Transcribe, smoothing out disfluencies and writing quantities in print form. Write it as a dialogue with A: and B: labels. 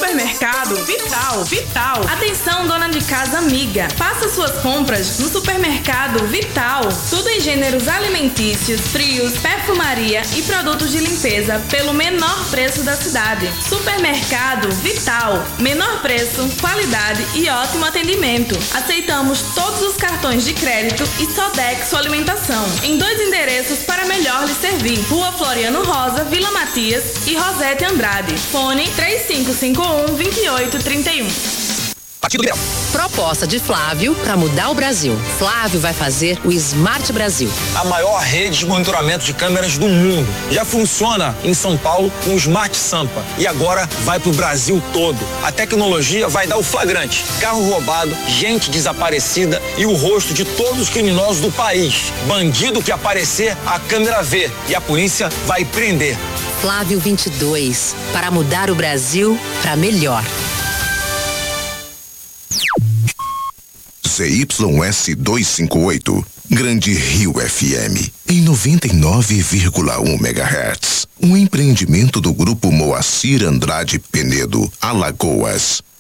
A: Supermercado Vital. Vital. Atenção, dona de casa amiga. Faça suas compras no Supermercado Vital. Tudo em gêneros alimentícios, frios, perfumaria e produtos de limpeza pelo menor preço da cidade. Supermercado Vital. Menor preço, qualidade e ótimo atendimento. Aceitamos todos os cartões de crédito e Sodexo Alimentação. Em 2 endereços para melhor lhe servir. Rua Floriano Rosa, Vila Matias e Rosete Andrade. Fone 3551-2831.
B: Partido Liberal.
C: Proposta de Flávio para mudar o Brasil. Flávio vai fazer o Smart Brasil.
B: A maior rede de monitoramento de câmeras do mundo. Já funciona em São Paulo com o Smart Sampa. E agora vai pro Brasil todo. A tecnologia vai dar o flagrante. Carro roubado, gente desaparecida e o rosto de todos os criminosos do país. Bandido que aparecer, a câmera vê. E a polícia vai prender.
C: Flávio 22. Para mudar o Brasil para melhor.
D: ZYS 258, Grande Rio FM, em 99,1 MHz. Um empreendimento do Grupo Moacir Andrade Penedo, Alagoas.